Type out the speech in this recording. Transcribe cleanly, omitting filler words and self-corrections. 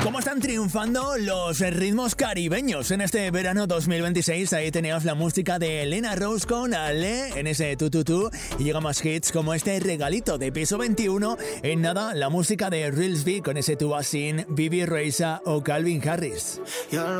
¿Cómo están triunfando los ritmos caribeños en este verano 2026? Ahí teníamos la música de Elena Rose con Ale en ese tu. Y llega más hits como este regalito de Piso 21. En nada, la música de Reelsby con ese Tu Sin, Bibi Reisa o Calvin Harris.